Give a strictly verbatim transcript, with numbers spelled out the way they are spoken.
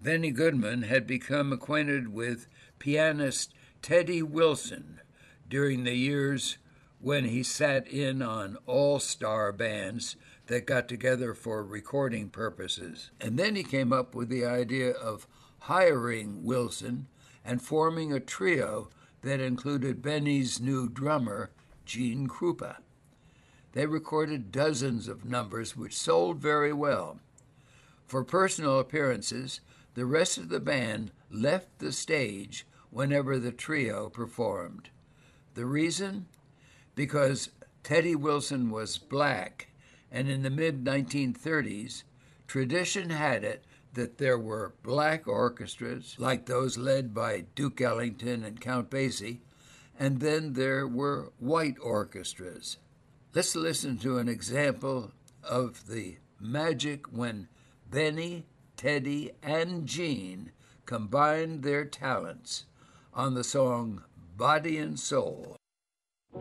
Benny Goodman had become acquainted with pianist Teddy Wilson during the years when he sat in on all-star bands that got together for recording purposes. And then he came up with the idea of hiring Wilson and forming a trio that included Benny's new drummer, Gene Krupa. They recorded dozens of numbers which sold very well. For personal appearances, the rest of the band left the stage whenever the trio performed. The reason? Because Teddy Wilson was black, and in the mid nineteen thirties, tradition had it that there were black orchestras, like those led by Duke Ellington and Count Basie, and then there were white orchestras. Let's listen to an example of the magic when Benny, Teddy, and Gene combined their talents on the song Body and Soul.